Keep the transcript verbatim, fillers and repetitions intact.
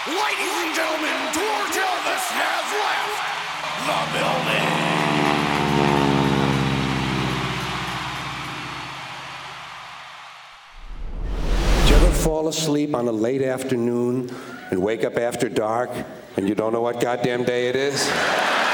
Ladies and gentlemen, George Elvis has left the building. Did you ever fall asleep on a late afternoon and wake up after dark and you don't know what goddamn day it is?